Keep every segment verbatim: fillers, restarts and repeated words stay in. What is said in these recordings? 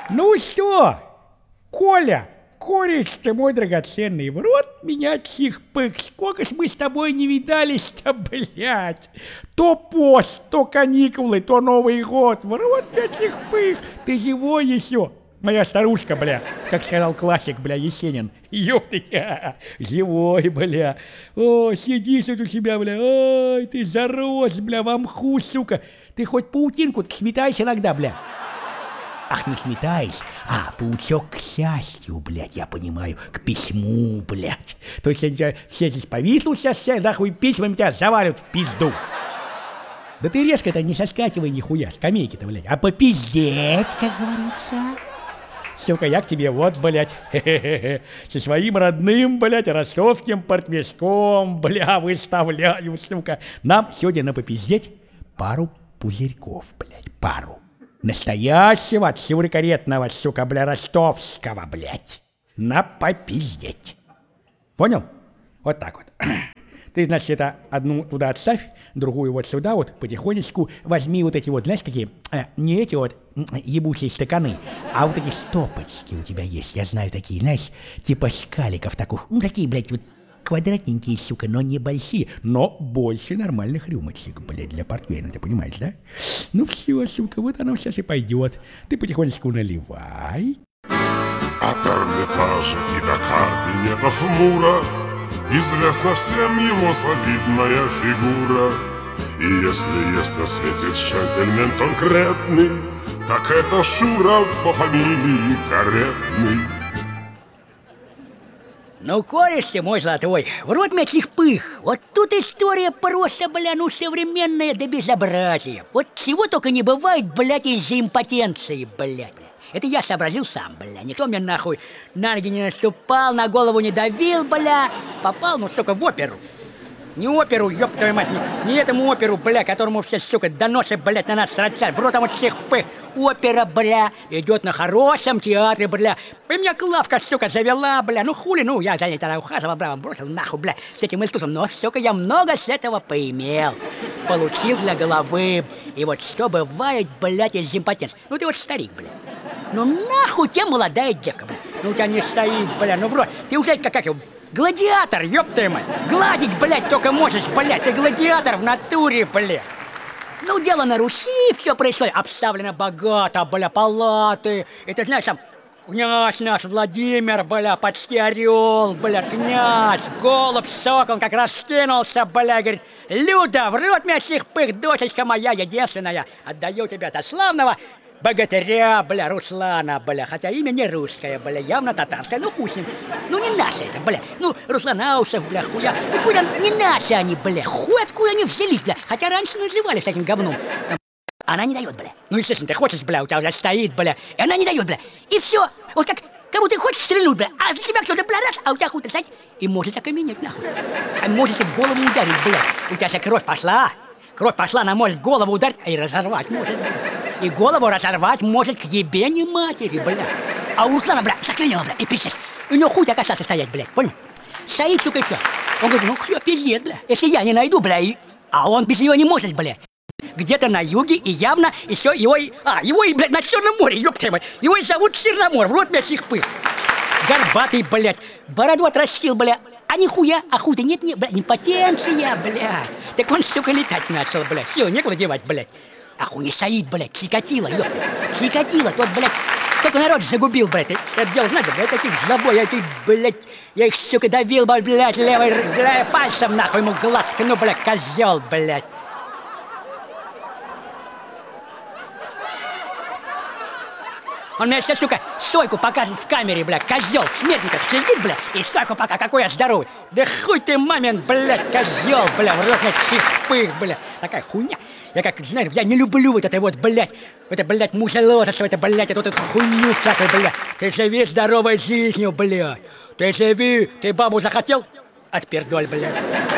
Ну что, Коля, кореш ты мой драгоценный, в рот меня чих-пых, сколько ж мы с тобой не видались-то, блядь. То пост, то каникулы, то Новый год, в рот меня чих-пых, ты живой еще? Моя старушка, бля, как сказал классик, бля, Есенин. Ёптыть, живой, бля. О, сидишь вот у себя, бля, ой, ты зарос, бля, в мху, сука. Ты хоть паутинку сметаешь иногда, бля. Ах, не сметаешь, а паучок к счастью, блядь, я понимаю, к письму, блядь. То есть я все здесь повиснул сейчас, все нахуй письмами тебя завалят в пизду. Да ты резко-то не соскакивай нихуя, скамейки-то, блядь, а попиздеть, как говорится. Сука, я к тебе вот, блядь, со своим родным, блядь, ростовским портвишком, бля, выставляю, сука. Нам сегодня на попиздеть пару пузырьков, блядь, пару. Настоящего, отсюрикаретного, сука, бля, ростовского, блядь. На попиздеть. Понял? Вот так вот. Ты, значит, это одну туда отставь, другую вот сюда вот потихонечку возьми вот эти вот, знаешь, какие, э, не эти вот ебучие стаканы, а вот эти стопочки у тебя есть, я знаю такие, знаешь, типа шкаликов таких, ну такие, блядь, вот квадратненькие, сука, но небольшие, но больше нормальных рюмочек, блядь, для портвейна, ты понимаешь, да? Ну все, сука, вот оно сейчас и пойдет, ты потихонечку наливай. От Эрмитажа и до кабинетов Мура известна всем его солидная фигура. И если есть на свете джентльмен конкретный, так это Шура по фамилии Каретный. Ну, кореш ты мой золотой, в рот меня чих-пых. Вот тут история просто, бля, ну современная до безобразия. Вот чего только не бывает, блядь, из-за импотенции, блядь. Это я сообразил сам, бля. Никто мне нахуй на ноги не наступал, на голову не давил, бля. Попал, ну, сука, в оперу. Не оперу, ёб твою мать, не, не этому оперу, бля, которому все, сука, доносы, блядь, на нас строчат. В рот там вот всех пых. Опера, бля, идет на хорошем театре, бля. И меня Клавка, сука, завела, бля. Ну хули, ну, я за ней тогда ухаживал, бля, бросил нахуй, бля, с этим искусством. Но, сука, я много с этого поимел. Получил для головы. И вот что бывает, блядь, из импотенции. Ну ты вот старик, бля. Ну нахуй тебе молодая девка, бля. Ну у тебя не стоит, бля, ну в рот. Ты уже как, как его, гладиатор, ёб твою мать. Гладить, блядь, только можешь, блядь. Ты гладиатор в натуре, бля. Ну дело на Руси, все происходит. Обставлено богато, бля, палаты. И ты знаешь, там, князь наш Владимир, бля, почти орел, бля, князь, голубь, сокол, как раскинулся, бля, говорит: Люда, в рот меня чих-пых, дочечка моя единственная, отдаю тебя до славного богатыря, бля, Руслана, бля, хотя имя не русское, бля, явно татарское, ну хуй с ним, ну не наше это, бля, ну Русланаусов, бля, хуя, ну хуй там, не наши они, бля, хуй откуда они взялись, бля, хотя раньше назывались этим говном. Там, она не дает, бля, ну естественно, ты хочешь, бля, у тебя уже стоит, бля, и она не дает, бля, и все, вот как, как будто ты хочешь стрельнуть, бля, а за тебя кто-то, бля, раз, а у тебя хуй-то, кстати, и может окаменеть, нахуй, а можете в голову ударить, бля, у тебя вся кровь пошла, кровь пошла, она может в голову ударить, и разорвать может, бля. И голову разорвать может к ебени матери, бля. А у Руслана, бля, заклинило, бля, и пиздец. У него хуй оказался стоять, блядь, понял? Стоит, сука, и все. Он говорит: ну, все, пиздец, бля. Если я не найду, бля, и... а он без него не может, бля. Где-то на юге, и явно еще его... А, его и, блядь, на Черном море, ёб твою мать. Его и зовут Черномор, в рот меня чих-пых. Горбатый, блядь, бороду отрастил, бля. А нихуя, а хуй-то нет, нет, бля, импотенция, блядь. Так он, сука, летать начал, блядь. Сил некуда девать, блядь. А хуй не стоит, блядь, Чикатило, ёпта. Чикатило, тот, блядь, только народ загубил, блядь. Я делал, знаете, блядь, таких злобой, я их, блядь, я их, сука, давил, блядь, левой, блядь, пальцем, нахуй, ему гладко, ну, блядь, козел, блядь. Он мне сейчас, сука, стойку показывает в камере, бля, козел, в смертниках сидит, бля, и стойку пока, какой я здоровый. Да хуй ты, мамин, блядь, козел, бля, в рот мне чих-пых, бля. Такая хуйня. Я как, знаешь, я не люблю вот это вот, блядь, это, блядь, мусолотство, это, блядь, это вот эту хуйню всякую, блядь. Ты живи здоровой жизнью, блядь. Ты живи, ты бабу захотел? Отпердоль, блядь.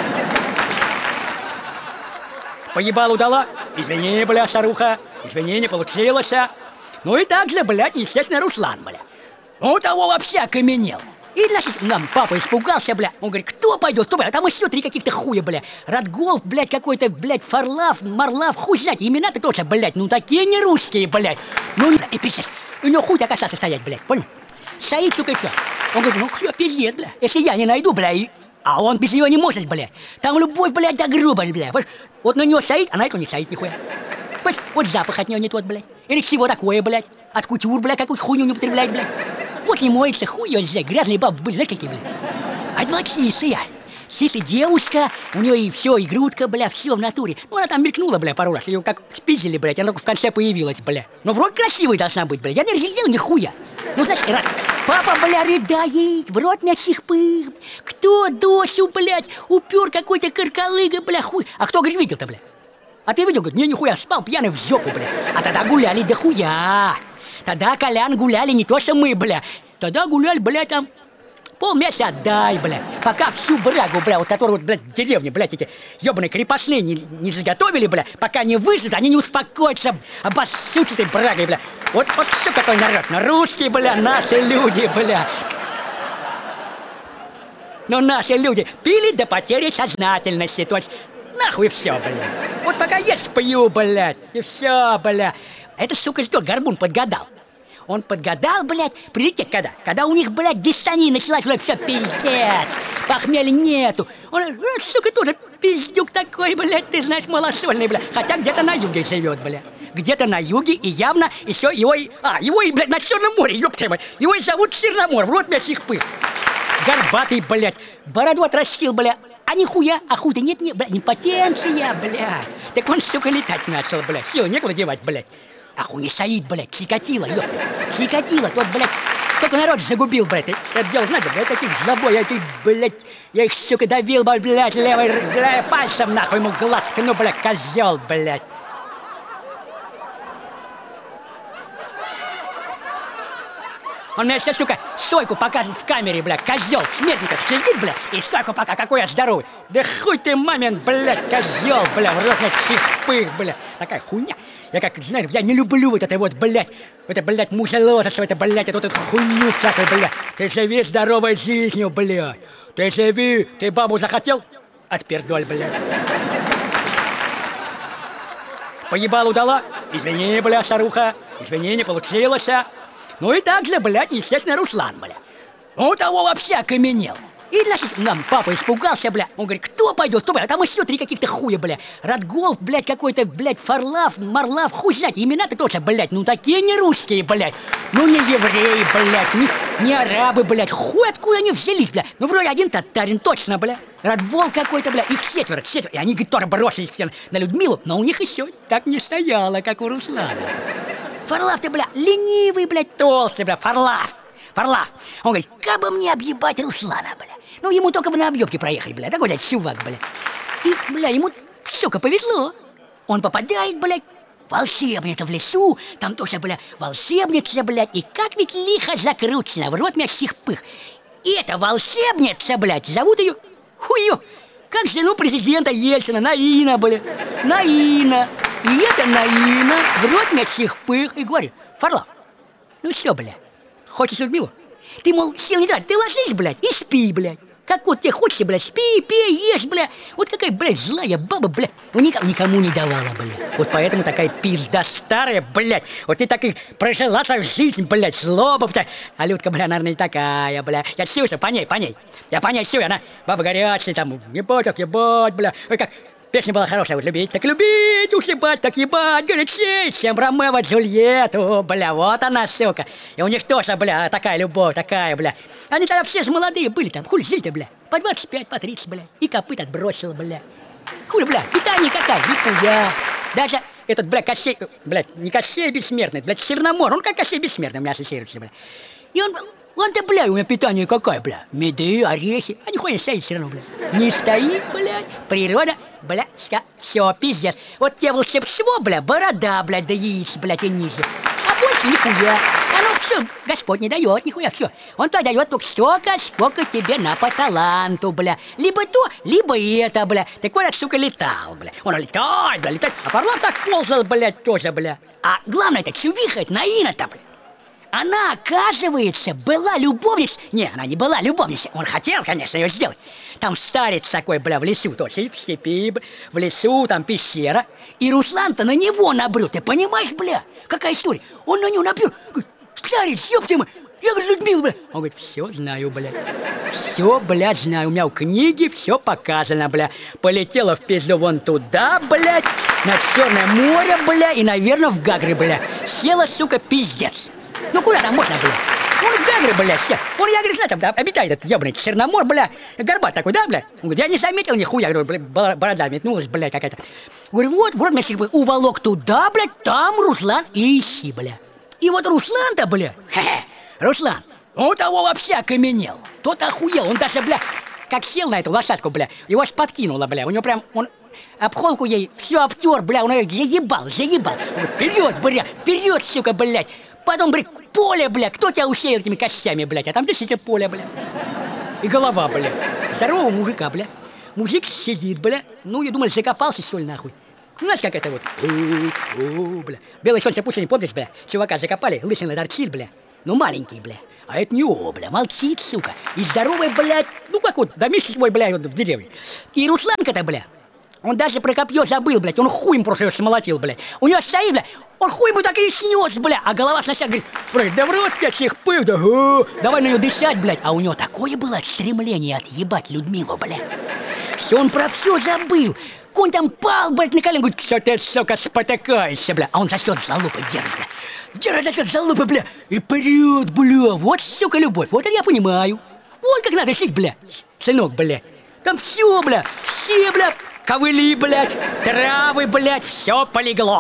Поебалу дала? Извини, бля, старуха, извини, не получилось. Ну и так же, блядь, естественно, Руслан, бля. Ну, того вообще окаменел. И, значит, нам папа испугался, бля. Он говорит, кто пойдет, кто пойдет? А там еще три каких-то хуя, бля. Радгол, блядь, какой-то, блядь, Фарлав, Марлав, хуй знать. Имена-то тоже, блядь, ну такие не русские, блядь. Ну, и пиздец. У него хуй так остался стоять, блядь, понял? Стоит, сука, и все. Он говорит, ну, все, пиздец, бля. Если я не найду, бля, и... А он без нее не может, бля. Там любовь, блядь, да грубо, бля. Вот на нее стоит, а на эту не стоит нихуя. Вот запах от нее не тот, блядь. Или чего такое, блядь. От кутюр, блядь, какую-то хуйню не употребляет, блядь. Вот не моется, хуй ее взять, грязные бабы были, знаешь, какие, блядь. А это была чистая. Чистая девушка, у нее и все, и грудка, бля, все в натуре. Ну, она там мелькнула, бля, пару раз. Ее как спиздили, блядь, она только в конце появилась, бля. Но вроде красивой должна быть, блядь. Я не разглядел нихуя. Ну, значит, раз. Папа, бля, рыдает, в рот мячих пых. Кто Досю, блядь, упер какой-то каркалыга, бля, хуй. А кто, говорит, видел-то, бля? А ты видел, говорит, не, нихуя, спал пьяный в жопу, бля. А тогда гуляли до хуя. Тогда, Колян, гуляли не то, что мы, бля. Тогда гуляли, бля, там полмесяца отдай, бля. Пока всю брагу, бля, вот которую, вот, блядь, в деревне, блядь, эти ёбаные крепостные не, не заготовили, бля. Пока не выживут, они не успокоятся, обоссут этой брагой, бля. Вот, вот все какой народ, ну, русские, бля, наши люди, бля. Но наши люди пили до потери сознательности, то есть нахуй все, бля. Вот пока есть пью, блядь, и все, бля. Это, сука, что, горбун подгадал. Он подгадал, блядь, прилететь когда? Когда у них, блядь, дистания началась, блядь, все, пиздец, похмелья нету. Он, э, сука, тоже пиздюк такой, блядь, ты знаешь, малосольный, блядь. Хотя где-то на юге живет, блядь. Где-то на юге, и явно еще его, и, а, его и, блядь, на Черном море, ёпта, блядь. Его и зовут Черномор, в рот мячих пых. Горбатый, блядь, бороду отрастил, блядь. А нихуя, а хуй-то нет, нет, блядь, импотенция, блядь. Так он, сука, летать начал, блядь. Все, некуда девать, блядь. А хуй не стоит, блядь, Чикатило, ёпта. Чикатило, тот, блядь, только народ загубил, блядь. Это дело, знаете, блядь, таких злобой, я ты, блядь, я их, сука, давил, блядь, левой, блядь, пальцем, нахуй, ему гладко, ну, блядь, козел, блядь. Он мне сейчас, сука, стойку показывает в камере, бля, козел, в смертниках сидит, бля, и стойку пока, какой я здоровый. Да хуй ты, мамин, блядь, козел, бля, в рот, блядь, чихпых, бля. Такая хуйня. Я как, знаешь, я не люблю вот это вот, блядь, это, блядь, мусолотство, это, блядь, это вот эту хуйню всякую, блядь. Ты живи здоровой жизнью, блядь. Ты живи, ты бабу захотел? Отпердоль, блядь. Поебалу дала? Извини, бля, старуха, извини, не получилось, а. Ну и так же, блядь, естественно, Руслан, бля. Он того вообще окаменел. И, значит, нам папа испугался, бля. Он говорит, кто пойдет, кто пойдет? А там еще три каких-то хуя, бля. Радгол, блядь, какой-то, блядь, Фарлав, Марлав, хуй знать. Имена-то тоже, блядь, ну такие не русские, блядь. Ну не евреи, блядь, не, не арабы, блядь. Хуй откуда они взялись, бля. Ну вроде один татарин, точно, бля. Радгол какой-то, бля. Их четверо, четверо. И они, говорит, тоже бросились все на Людмилу. Но у них еще так не стояло, как у Руслана. Фарлав ты, бля, ленивый, блядь, толстый, бля, Фарлав, Фарлав. Он говорит, как бы мне объебать Руслана, бля. Ну, ему только бы на объебке проехать, бля, такой, блядь, чувак, бля. И, бля, ему, сука, повезло. Он попадает, блядь, в волшебницу в лесу, там тоже, бля, волшебница, блядь, и как ведь лихо закручено, в рот мячих пых. И эта волшебница, блядь, зовут ее, хуё, как жену президента Ельцина, Наина, бля, Наина. И это Наина в рот мячих пых и говорит, Фарлав, ну что, бля, хочешь Людмилу? Ты, мол, сил не трать, ты ложись, блядь, и спи, блядь. Как вот тебе хочется, блядь, спи, пей, ешь, бля. Вот какая, блядь, злая баба, бля, ну никому, никому не давала, бля. Вот поэтому такая пизда старая, блядь. Вот ты так и прожила свою жизнь, блядь, злоба, блядь. А Людка, бля, наверное, не такая, бля. Я чувствую, по ней, по ней. Я по ней чую, она баба горячая, там, ебать, как ебать, бля. Ой, как... Песня была хорошая, вот любить, так любить, уж ебать, так ебать, горячей, чем Ромео Джульетту, бля, вот она, сука. И у них тоже, бля, такая любовь, такая, бля. Они тогда все же молодые были там, хули жили-то, бля, по двадцать пять, по тридцать, бля, и копыт отбросил, бля. Хули, бля, питание какая, нихуя. Даже этот, бля, Кощей, блядь, не Кощей бессмертный, блядь, Черномор, он как Кощей бессмертный у меня ассоциируется, бля. И он... Он-то, бля, у меня питание какое, бля? Меды, орехи. А нихуя не стоит все равно, бля. Не стоит, блядь. Природа, бля, все, пиздец. Вот тебе волшебство, бля, борода, блядь, до яиц, блядь, и ниже. А больше нихуя. Оно все, Господь не дает, нихуя, все. Он то дает только столько, сколько тебе на по таланту, бля. Либо то, либо это, бля. Так вот, этот, сука, летал, бля. Он летает, бля, летает. А Фарлав так ползал, блядь, тоже, бля. А главное, это чувиха, это Наина-то, бля. она, оказывается, была любовницей. Не, она не была любовницей. Он хотел, конечно, ее сделать. Там старец такой, бля, в лесу, точно, в степи, в лесу, там пещера. И Руслан-то на него набрел. Ты понимаешь, бля, какая история? Он на него набрел. Говорит, старец, ёпты мы. Я говорю, Людмила, бля. Он говорит, все знаю, бля. Все, блядь, знаю. У меня в книге все показано, бля. Полетела в пизду вон туда, блядь, на Черное море, бля, и, наверное, в Гагры, бля. Села, сука, пиздец. Ну куда там можно, бля? Он в Гагры, бля, сел. Он, я говорю, знаю, там да, обитает этот ебаный Черномор, бля. Горбат такой, да, бля? Он говорит, я не заметил нихуя. Я говорю, бля, борода метнулась, блядь, какая-то. Говорю, вот, вот, меня всех уволок туда, блядь, там Руслан и ищи, бля. И вот Руслан-то, бля, хе-хе. Руслан, он того вообще окаменел. Тот охуел, он даже, бля, как сел на эту лошадку, бля, его аж подкинуло, бля. У него прям, он об холку ей все обтер, бля, он ее заебал, заебал. Он говорит, вперед, бля, вперед, сука, блядь. Потом, бля, поле, бля, кто тебя усеял этими костями, блядь, а там действительно поле, бля. И голова, бля. Здорового мужика, бля. Мужик сидит, бля. Ну, я думал, закопался, что ли, нахуй. Знаешь, как это вот? У-у-у, бля. Белое солнце пустыни, помнишь, бля? Чувака закопали, лысина торчит, бля. Ну, маленький, бля. А это не о, бля, молчит, сука. И здоровый, блядь, ну, как вот, домишь свой, бля, вот в деревне. И Русланка-то, бля, он даже про копье забыл, блядь. Он хуем просто ее смолотил, блядь. У него стоит, бля, он хуй ему так и снес, бля. А голова сначала говорит, блядь, да в рот тебя всех пых, да, о, давай на нее дышать, блядь. А у него такое было стремление отъебать Людмилу, бля. Все, он про все забыл. Конь там пал, блядь, на колено, говорит, что ты, сука, спотыкаешься, бля. А он за что залупы держит, бля. Держит за что залупы, бля. И прет, бля. Вот, сука, любовь. Вот это я понимаю. Вот как надо жить, бля. Сынок, бля. Там все, бля. Все, бля. Ковыли, блядь. Травы, блядь. Все полегло.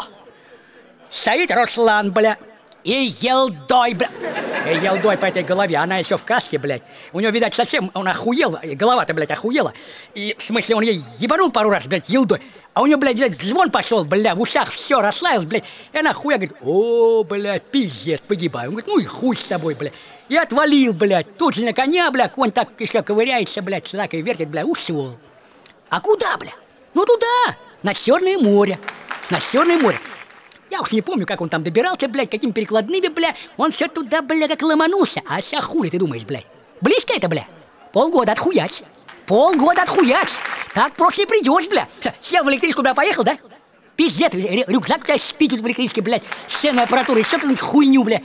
Стоит Руслан, бля. И елдой, бля. И елдой по этой голове. Она еще в каске, блядь. У него, видать, совсем он охуел. Голова-то, блядь, охуела. И, в смысле, он ей ебанул пару раз, блядь, елдой. А у нее, блядь, блядь, звон пошел, бля, в ушах все расслаилось, блядь. И она хуя говорит, о, блядь, пиздец, погибаю. Он говорит, ну и хуй с тобой, блядь. И отвалил, блядь. Тут же на коня, бля, конь так еще ковыряется, блядь, сракой вертит, бля, ушел. А куда, бля? Ну туда, на Черное море. На Черное море. Я уж не помню, как он там добирался, блядь, какими перекладными, бля. Он все туда, бля, как ломанулся. А ся хули ты думаешь, блядь? Близко это, бля? Полгода отхуять. Полгода отхуять. Так просто не придешь, бля. Сел в электричку, бля, поехал, да? Пиздец, рюкзак у тебя спит в электричке, блядь. Сценная аппаратура, еще какую-нибудь хуйню, бля.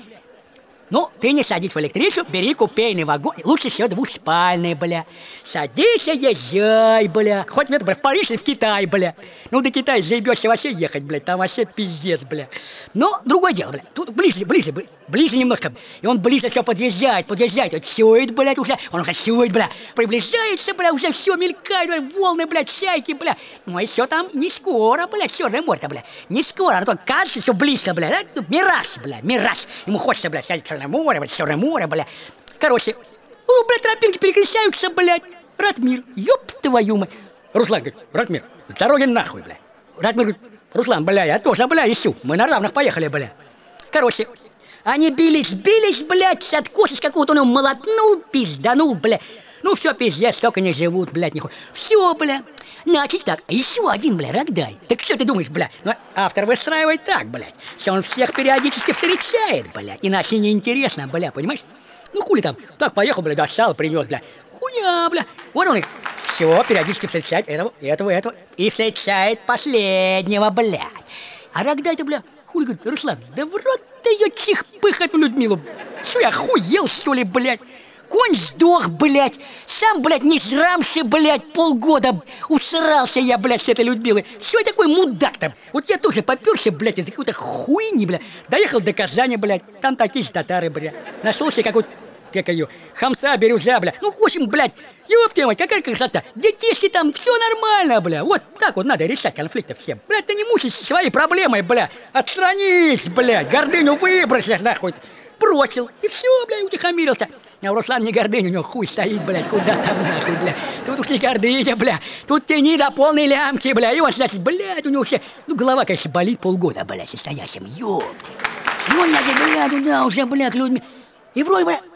Ну, ты не садись в электричку, бери купейный вагон. Лучше всего двуспальный, бля. Садись и езжай, бля. Хоть в, в Париж или в Китай, бля. Ну, до Китая заебешься вообще ехать, блядь. Там вообще пиздец, бля. Но другое дело, бля. Тут ближе, ближе, ближе немножко. И он ближе все подъезжает, подъезжает. Он чует, блядь, уже. Он уже чует, бля. Приближается, бля, уже все мелькает, бля, волны, блядь, чайки, бля. Ну, и все там не скоро, блядь, Черное море-то, бля. Не скоро. А то кажется, что близко, бля. Да? Мираж, бля, мираж. Ему хочется, бля, сядет Черное море, блядь, Черное море, бля. Короче, ну, блядь, тропинки перекращаются, блядь. Ратмир, ёб твою мать. Руслан говорит, Ратмир, с дороги нахуй, бля. Ратмир говорит, Руслан, бля, я тоже, бля, ищу. Мы на равных поехали, бля. Короче, они бились, бились, блядь, откос из какого-то он его молотнул, пизданул, бля. Ну, все, пиздец, столько не живут, блядь, нихуя. Все, бля. Значит так, еще один, бля, Рогдай. Так что ты думаешь, бля? Ну, автор выстраивает так, блядь. Что он всех периодически встречает, блядь. Иначе неинтересно, бля, понимаешь? Ну, хули там, так, поехал, бля, достал, принес, бля. Хуя, бля. Вот он их. Все, периодически встречает этого, этого, этого. И встречает последнего, блядь. А Рогдай-то, бля, хули, говорит, Руслан, да в рот ты ее чих-пых эту Людмилу. Что, я охуел, что ли, блядь? Конь сдох, блядь. Сам, блядь, не жрамши, блядь, полгода усрался я, блядь, с этой Людмилой. Что я такой мудак там? Вот я тоже попёрся, блядь, из-за какой-то хуйни, блядь. Доехал до Казани, блядь. Там такие же татары, блядь. Нашел себе какой-то, как ее, хамса, бирюза, блядь. Ну, в общем, блядь, ёпта мать, какая красота. Детишки там, все нормально, блядь. Вот так вот надо решать конфликты всем. Блядь, ты не мучайся своей проблемой, блядь. Отстранись, блядь, гордыню выбросишь, нахуй. Бросил, и все, блядь, утихомирился. А у Руслана не гордыня, у него хуй стоит, блядь, куда там нахуй, блядь. Тут уж не гордыня, блядь, тут тяни до полной лямки, блядь. И он, значит, блядь, у него все, ну, голова, конечно, болит полгода, блядь, состоящим, ёпты. И он, значит, блядь, туда уже, блядь, людьми. И вроде, блядь,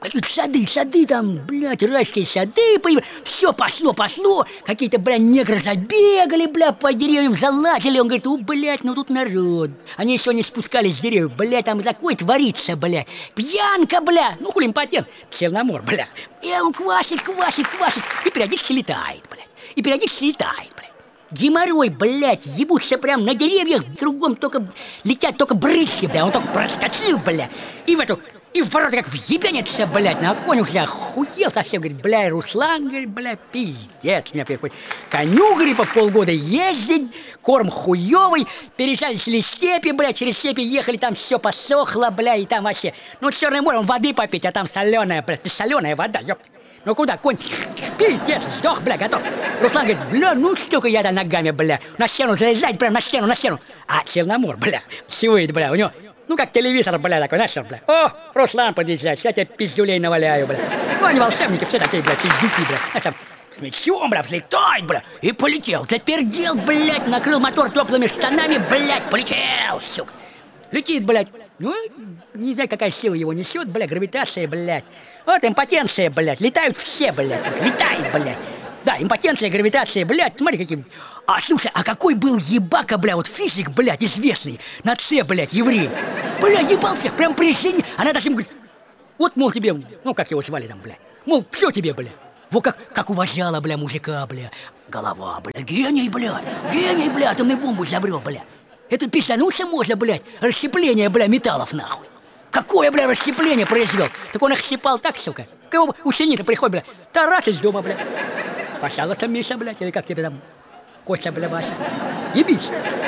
Какие-то сады, сады там, блядь, райские сады, все пошло, пошло. Какие-то, блядь, негры забегали, блядь, по деревьям залазили. Он говорит, у, блядь, ну тут народ. Они еще не спускались с деревьев, блядь, там такое творится, блядь. Пьянка, блядь, ну хули импотент, Черномор, блядь. И он квасит, квасит, квасит, и периодически летает, блядь. И периодически летает, блядь. Геморрой, блядь, ебутся прям на деревьях, кругом только летят только брызги, блядь. Он только проскочил, блядь, и в эту... И в ворота как въебенится, блядь, на конь уже охуел совсем, говорит, бля, Руслан, говорит, бля, пиздец, меня приходит. Коню, говорит, по полгода ездить, корм хуёвый, переезжали через степи, бля, через степи ехали, там все посохло, бля, и там вообще, ну, Черное море, он воды попить, а там соленая, бля, соленая вода, ёпт. Ну куда, конь, пиздец, сдох, бля, готов. Руслан говорит, бля, ну столько я да ногами, бля, на стену залезать, прям на стену, на стену. А Черномор, бля, всего это, бля, у него... Ну, как телевизор, бля, такой, знаешь, бля. О, Руслан подъезжает, сейчас я тебе пиздюлей наваляю, бля. Ну, они волшебники, все такие, бля, пиздюки, бля. А там с мячом, бля, взлетает, бля, и полетел. Запердел, блядь, накрыл мотор теплыми штанами, блядь, полетел, сука. Летит, блядь. Ну, не знаю, какая сила его несет, бля, гравитация, блядь. Вот импотенция, блядь, летают все, блядь, летает, блядь. Да, импотенция, гравитация, блядь, смотри, какие... А, слушай, а какой был ебака, бля, вот физик, блядь, известный, на С, блядь, еврей. Бля, ебал всех, прям при жизни. Она даже ему говорит, вот, мол, тебе, ну, как его звали там, бля, мол, все тебе, бля. Вот как, как уважала, бля, мужика, бля. Голова, бля, гений, бля, гений, бля, атомную бомбу изобрел, бля. Это пиздануться можно, блядь, расщепление, бля, металлов, нахуй. Какое, бля, расщепление произвел? Так он их щипал так, сука. Кого ученик-то приходит, бля, тарас из дома, бля. Пожалуйста, Миша, блядь, или как тебе там, Костя, бля, Вася. Ебись,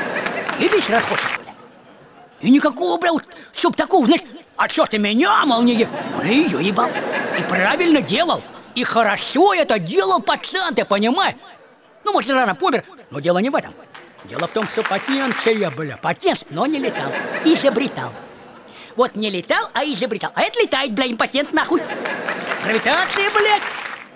ебись, раз хочешь, бля. И никакого, бля, вот, чтоб такого, знаешь, а чё ты меня, мол, не ебал? Он и её ебал. И правильно делал. И хорошо это делал пацан, ты понимаешь? Ну, может, рано помер, но дело не в этом. Дело в том, что потенция, бля, потенция, но не летал, изобретал. Вот не летал, а изобретал. А это летает, бля, импотент, нахуй. Гравитация, блядь.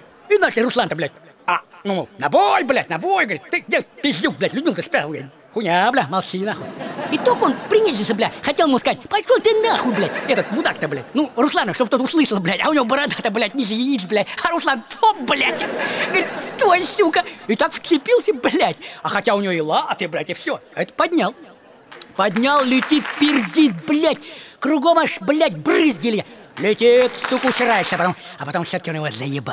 И начали Руслан-то, блядь. А, ну, мол, на бой, блядь, на бой, говорит, ты где пиздюк, блядь, Людмилка спрятал, говорит, хуйня, бля, молчи, нахуй. И только он принизился, блядь, хотел ему сказать, пошел ты нахуй, блядь, этот мудак-то, блядь, ну, Руслана, чтобы тот услышал, блядь, а у него борода-то, блядь, ниже яиц, блядь, а Руслан, стоп, блядь, говорит, стой, сука, и так вцепился, блядь, а хотя у него и латы, блядь, и все, а это поднял, поднял, летит, пердит, блядь, кругом аж, блядь, брызги, летит, сука, уширается, а потом, а потом все-таки он его заебал.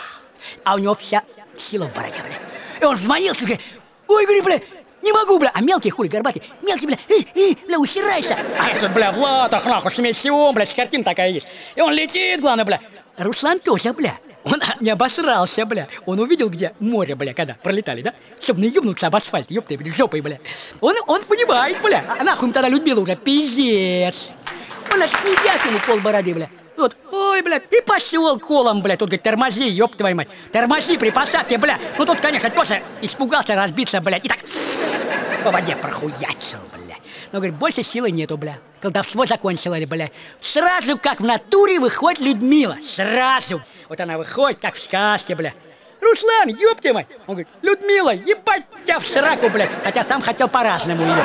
А у него вся сила в бороде, бля. И он взмолился, говорит, ой, говорит, бля, не могу, бля. А мелкий хули, горбатый, мелкий, бля, э, э, бля, усирайся. А этот, бля, в латах, нахуй, с мечом, бля, с картин такая есть. И он летит, главное, бля. Руслан тоже, бля. Он не обосрался, бля. Он увидел, где море, бля, когда пролетали, да? Чтобы наебнуться об асфальт, ёпта, бля, жопой, бля. Он, он понимает, бля. А нахуй им тогда Людмила уже, пиздец. Он аж хуяк ему пол бороды, бля. Вот, ой, блядь, и пошел колом, блядь. Тут говорит, тормози, ёб твою мать. Тормози при посадке, бля. Ну тут, конечно, тоже испугался разбиться, блядь. И так по воде прохуячил, блядь. Но, говорит, больше силы нету, бля. Колдовство закончилось, бля. Сразу, как в натуре, выходит Людмила. Сразу. Вот она выходит, как в сказке, бля. Руслан, ёб твою мать. Он говорит, Людмила, ебать тебя в сраку, блядь. Хотя сам хотел по-разному ее.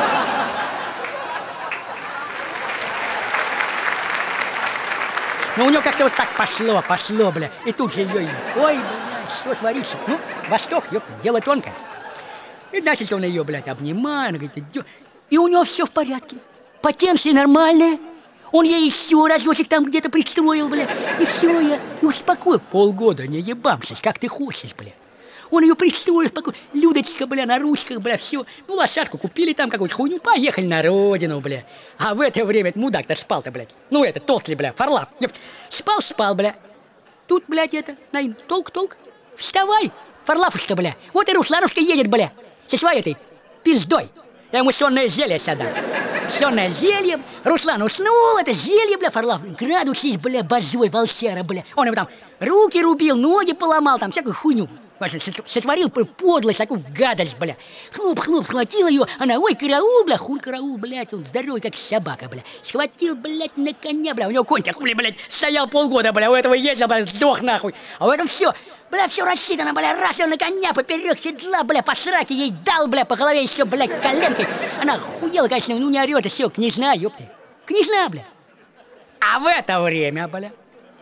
Но у него как-то вот так пошло, пошло, бля. И тут же ее, ой, блядь, что творится? Ну, Восток, ёпта, дело тонкое. И значит, он ее, блядь, обнимает, говорит, идет. И у него все в порядке. Потенция нормальная. Он ей еще разочек там где-то пристроил, бля. И все, я и успокоил. Полгода не ебамшись, как ты хочешь, бля. Он ее пристроил, спокойно. Людочка, бля, на ручках, бля, все. Ну, лошадку купили там какую-то хуйню, поехали на родину, бля. А в это время этот мудак-то спал-то, блядь. Ну, это, толстый, бля, Фарлав. Спал, спал, бля. Тут, блядь, это, наин, толк, толк. Вставай, Фарлавушка, бля. Вот и Русланушка едет, бля. Со своей этой пиздой. Я ему сонное зелье сюда. Сонное зелье. Руслан уснул, это зелье, бля, Фарлав. Градусись, бля, базой, волчара, бля. Он ему там руки рубил, ноги поломал, там всякую хуйню. Сотворил подлость, такую гадость, бля. Хлоп-хлоп, схватил ее, она, ой, караул, бля, хуль караул, блядь, он здоровый, как собака, бля. Схватил, блядь, на коня, бля, у него конь хули, блядь, стоял полгода, бля, у этого ездил, бля, сдох нахуй. А у этого все, бля, все рассчитано, бля, раз он на коня поперек седла, бля, по сраке ей дал, бля, по голове еще, блядь, коленкой. Она охуела, конечно, ну не орет, и все, княжна, ёпты. Княжна, бля. А в это время, бля,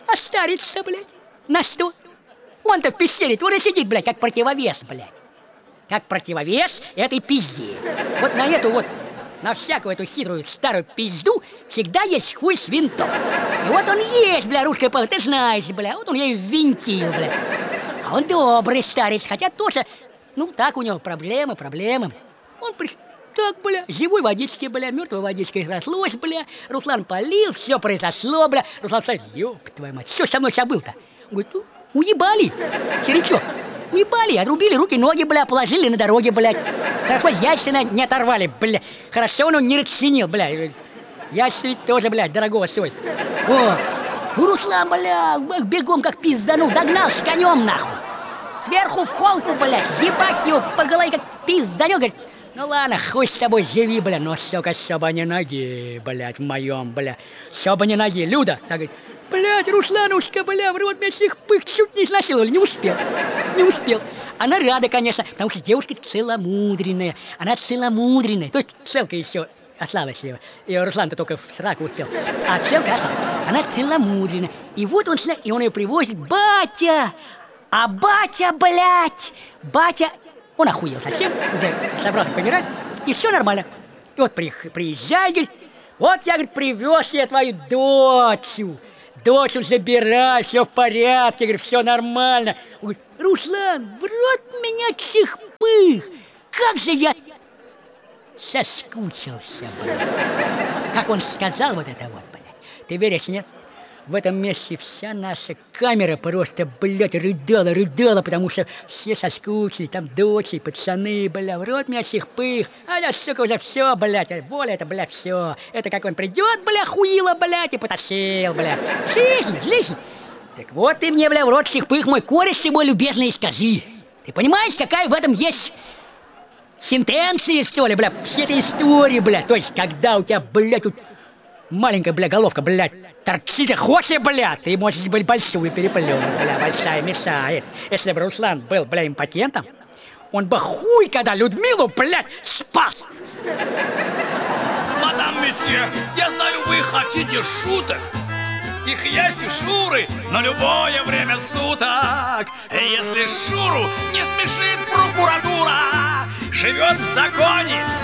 А старец-то, блядь, на что? Он-то в пещере тоже сидит, блядь, как противовес, блядь. Как противовес этой пизде. Вот на эту вот, на всякую эту хитрую старую пизду всегда есть хуй с винтом. И вот он есть, бля, русская пала, ты знаешь, бля, вот он ей ввинтил, бля. А он добрый старец, хотя тоже, ну, так у него проблемы, проблемы. Он при... Так, бля, живой водички, бля, мертвой водичкой разлось, бля. Руслан полил, все произошло, бля. Руслан сказал, ёб твою мать, что со мной сейчас был-то? Говорит, ну, уебали, черечок. Уебали, отрубили руки, ноги, бля, положили на дороге, блядь. Хорошо, яйца не оторвали, бля. Хорошо, он не расценил, бля. Яйца ведь тоже, блядь, дорогого стоит. О, Руслан, бля, бегом как пизданул, догнал с конем, нахуй. Сверху в холку, блядь, ебать его по голове как пизданул, говорит, ну ладно, хуй с тобой, живи, бля, но, сука, чтобы не ноги, блядь, в моем, бля. Чтобы не ноги, Люда, так говорит. Блядь, Русланушка, бля, в рот меня всех пых чуть не изнасиловали, не успел, не успел. Она рада, конечно, потому что девушка целомудренная, она целомудренная, то есть целка еще осталась его, и Руслан-то только в сраку успел, а целка осталась, она целомудренная, и вот он, и он ее привозит, батя, а батя, блядь, батя, он охуел совсем, уже собрался помирать, и все нормально, и вот при, приезжай, говорит, вот я, говорит, привез я твою дочь. Дочь забирай, все в порядке, говорит, все нормально. Он говорит, Руслан, в рот меня чихпых, как же я соскучился, блядь. Как он сказал вот это вот, блядь. Ты веришь, нет? В этом месте вся наша камера просто, блядь, рыдала, рыдала, потому что все соскучились, там дочери, пацаны, бля, в рот меня чихпых. А я, сука, уже все, блядь, воля это, бля, все. Это как он придет, бля, хуило, блядь, и потащил, бля. Жизнь, жизнь. Так вот ты мне, бля, в рот чихпых, мой кореш, ты мой любезный, скажи. Ты понимаешь, какая в этом есть сентенция, что ли, бля, все этой истории, бля. То есть, когда у тебя, блядь, тут маленькая, бля, головка, блядь, торчит, хочешь, бля, ты можешь быть большую переплюнуть, бля, большая мешает. Если бы Руслан был, бля, импотентом, он бы хуй, когда Людмилу, блядь, спас. Мадам месье, я знаю, вы хотите шуток. Их есть у Шуры на любое время суток. И если Шуру не смешит прокуратура, живет в законе